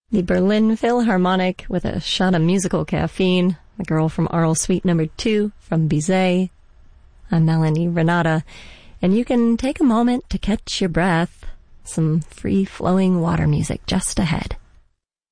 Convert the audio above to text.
The Berlin Philharmonic with a shot of musical caffeine. The Girl from Arles Suite No. 2 from Bizet. I'm Melanie Renata, and you can take a moment to catch your breath. Some free-flowing water music just ahead.